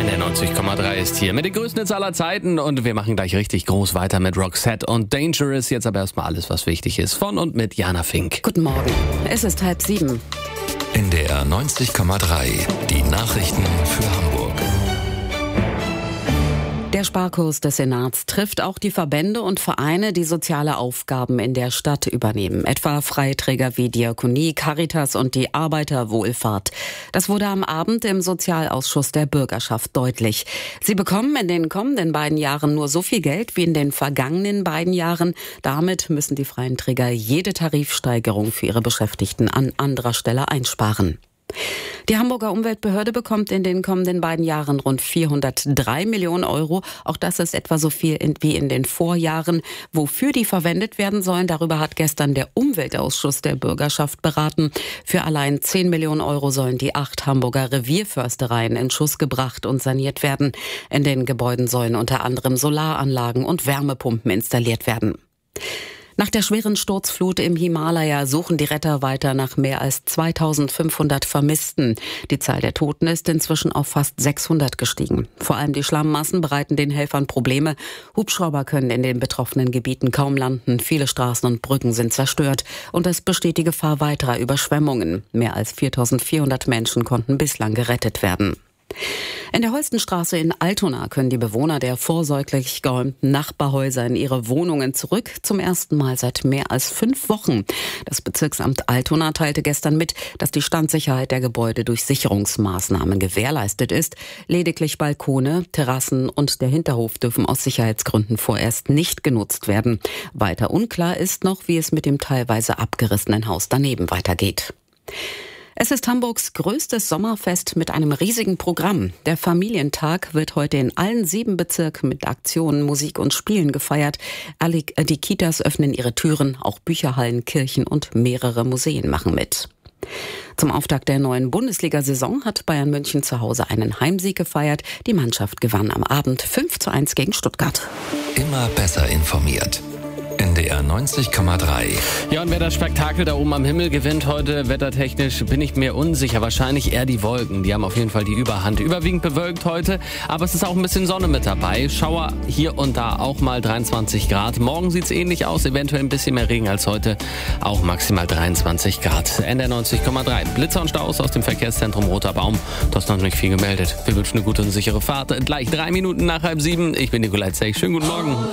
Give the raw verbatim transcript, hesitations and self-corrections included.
N D R neunzig Komma drei ist hier mit den größten Hits aller Zeiten und wir machen gleich richtig groß weiter mit Roxette und Dangerous. Jetzt aber erstmal alles, was wichtig ist, von und mit Jana Fink. Guten Morgen, es ist halb sieben. N D R neunzig Komma drei, die Nachrichten für Hamburg. Der Sparkurs des Senats trifft auch die Verbände und Vereine, die soziale Aufgaben in der Stadt übernehmen. Etwa Freiträger wie Diakonie, Caritas und die Arbeiterwohlfahrt. Das wurde am Abend im Sozialausschuss der Bürgerschaft deutlich. Sie bekommen in den kommenden beiden Jahren nur so viel Geld wie in den vergangenen beiden Jahren. Damit müssen die freien Träger jede Tarifsteigerung für ihre Beschäftigten an anderer Stelle einsparen. Die Hamburger Umweltbehörde bekommt in den kommenden beiden Jahren rund vierhundertdrei Millionen Euro. Auch das ist etwa so viel wie in den Vorjahren. Wofür die verwendet werden sollen, darüber hat gestern der Umweltausschuss der Bürgerschaft beraten. Für allein zehn Millionen Euro sollen die acht Hamburger Revierförstereien in Schuss gebracht und saniert werden. In den Gebäuden sollen unter anderem Solaranlagen und Wärmepumpen installiert werden. Nach der schweren Sturzflut im Himalaya suchen die Retter weiter nach mehr als zweitausendfünfhundert Vermissten. Die Zahl der Toten ist inzwischen auf fast sechshundert gestiegen. Vor allem die Schlammmassen bereiten den Helfern Probleme. Hubschrauber können in den betroffenen Gebieten kaum landen. Viele Straßen und Brücken sind zerstört. Und es besteht die Gefahr weiterer Überschwemmungen. Mehr als viertausendvierhundert Menschen konnten bislang gerettet werden. In der Holstenstraße in Altona können die Bewohner der vorsorglich geräumten Nachbarhäuser in ihre Wohnungen zurück, zum ersten Mal seit mehr als fünf Wochen. Das Bezirksamt Altona teilte gestern mit, dass die Standsicherheit der Gebäude durch Sicherungsmaßnahmen gewährleistet ist. Lediglich Balkone, Terrassen und der Hinterhof dürfen aus Sicherheitsgründen vorerst nicht genutzt werden. Weiter unklar ist noch, wie es mit dem teilweise abgerissenen Haus daneben weitergeht. Es ist Hamburgs größtes Sommerfest mit einem riesigen Programm. Der Familientag wird heute in allen sieben Bezirken mit Aktionen, Musik und Spielen gefeiert. Die Kitas öffnen ihre Türen, auch Bücherhallen, Kirchen und mehrere Museen machen mit. Zum Auftakt der neuen Bundesliga-Saison hat Bayern München zu Hause einen Heimsieg gefeiert. Die Mannschaft gewann am Abend fünf zu eins gegen Stuttgart. Immer besser informiert. N D R neunzig Komma drei. Ja, und wer das Spektakel da oben am Himmel gewinnt heute, wettertechnisch, bin ich mir unsicher. Wahrscheinlich eher die Wolken. Die haben auf jeden Fall die Überhand. Überwiegend bewölkt heute, aber es ist auch ein bisschen Sonne mit dabei. Schauer hier und da auch mal dreiundzwanzig Grad. Morgen sieht es ähnlich aus, eventuell ein bisschen mehr Regen als heute. Auch maximal dreiundzwanzig Grad. N D R neunzig Komma drei. Blitzer und Staus aus dem Verkehrszentrum Roter Baum. Das ist noch nicht viel gemeldet. Wir wünschen eine gute und sichere Fahrt. Gleich drei Minuten nach halb sieben. Ich bin Nikolai Zech. Schönen guten Morgen.